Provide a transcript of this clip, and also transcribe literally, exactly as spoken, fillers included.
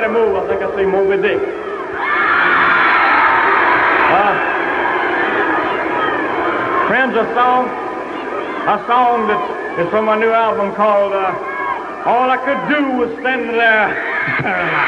Everybody move. I think I see Moby Dick. Uh, friends, a song, a song that is from my new album called uh, All I Could Do Was Stand There.